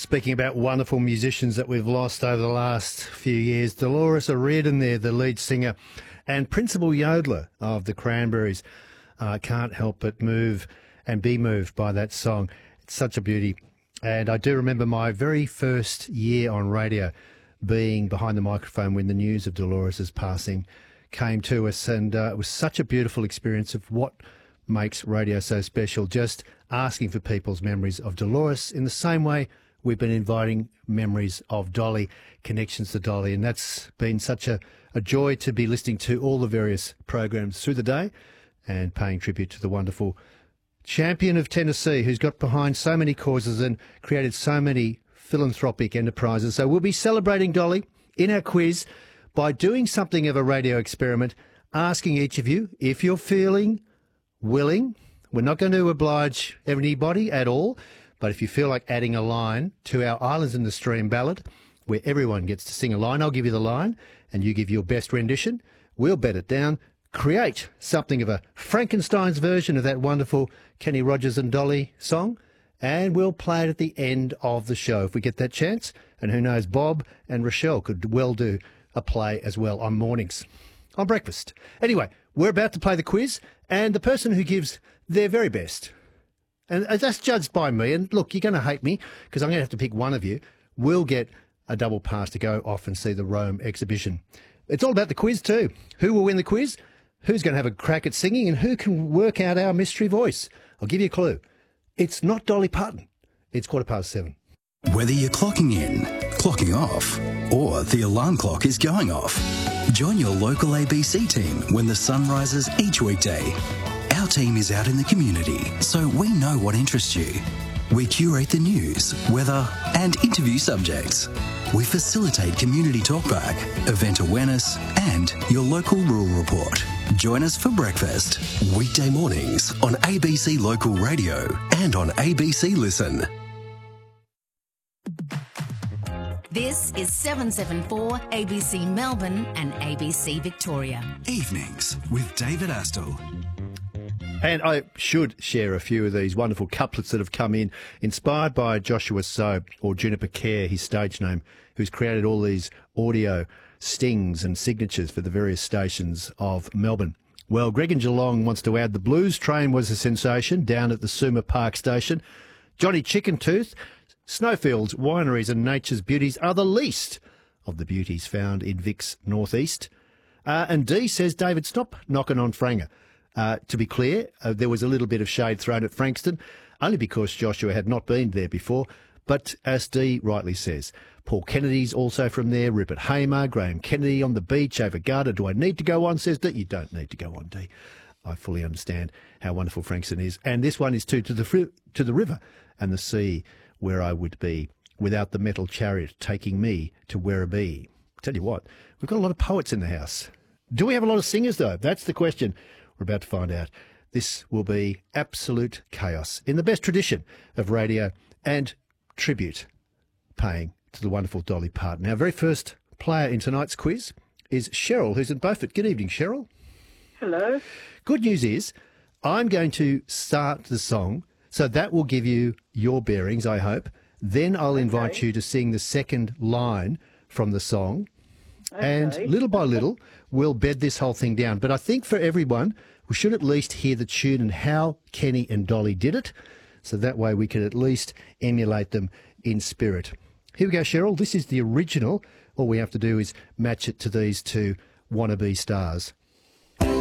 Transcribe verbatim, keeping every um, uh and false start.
Speaking about wonderful musicians that we've lost over the last few years, Dolores O'Riordan there, the lead singer, and principal yodeler of the Cranberries. I uh, can't help but move and be moved by that song. It's such a beauty. And I do remember my very first year on radio being behind the microphone when the news of Dolores' passing came to us, and uh, it was such a beautiful experience of what makes radio so special, just asking for people's memories of Dolores in the same way we've been inviting memories of Dolly, connections to Dolly, and that's been such a, a joy to be listening to all the various programs through the day and paying tribute to the wonderful champion of Tennessee who's got behind so many causes and created so many philanthropic enterprises. So we'll be celebrating Dolly in our quiz by doing something of a radio experiment, asking each of you if you're feeling willing. We're not going to oblige anybody at all, but if you feel like adding a line to our Islands in the Stream ballad, where everyone gets to sing a line, I'll give you the line and you give your best rendition. We'll bed it down, create something of a Frankenstein's version of that wonderful Kenny Rogers and Dolly song, and we'll play it at the end of the show if we get that chance. And who knows, Bob and Rochelle could well do a play as well on mornings, on breakfast. Anyway, we're about to play the quiz, and the person who gives their very best, and that's judged by me, and look, you're going to hate me because I'm going to have to pick one of you, will get a double pass to go off and see the Rome exhibition. It's all about the quiz too. Who will win the quiz? Who's going to have a crack at singing? And who can work out our mystery voice? I'll give you a clue. It's not Dolly Parton. It's quarter past seven. Whether you're clocking in, clocking off, or the alarm clock is going off, join your local A B C team when the sun rises each weekday. Our team is out in the community, so we know what interests you. We curate the news, weather, and interview subjects. We facilitate community talkback, event awareness, and your local rural report. Join us for breakfast, weekday mornings on A B C Local Radio and on A B C Listen. This is seven seven four A B C Melbourne and A B C Victoria. Evenings with David Astle. And I should share a few of these wonderful couplets that have come in, inspired by Joshua So, or Juniper Care, his stage name, who's created all these audio stings and signatures for the various stations of Melbourne. Well, Greg in Geelong wants to add the Blues Train was a sensation down at the Suma Park station. Johnny Chickentooth, Snowfields, wineries and nature's beauties are the least of the beauties found in Vic's northeast. Uh, and Dee says, David, stop knocking on Franger. Uh, to be clear, uh, there was a little bit of shade thrown at Frankston, only because Joshua had not been there before. But as Dee rightly says, Paul Kennedy's also from there, Rupert Hamer, Graham Kennedy on the beach, over Garda. Do I need to go on, says Dee? You don't need to go on, Dee. I fully understand how wonderful Frankston is. And this one is too, to the fri- to the river and the sea, where I would be without the metal chariot taking me to Werribee. Tell you what, we've got a lot of poets in the house. Do we have a lot of singers, though? That's the question. We're about to find out. This will be absolute chaos in the best tradition of radio and tribute paying to the wonderful Dolly Parton. Our very first player in tonight's quiz is Cheryl, who's in Beaufort. Good evening, Cheryl. Hello. Good news is I'm going to start the song, so that will give you your bearings, I hope. Then I'll invite Okay. you to sing the second line from the song. And Okay. little by little, we'll bed this whole thing down. But I think for everyone, we should at least hear the tune and how Kenny and Dolly did it, so that way we can at least emulate them in spirit. Here we go, Cheryl. This is the original. All we have to do is match it to these two wannabe stars.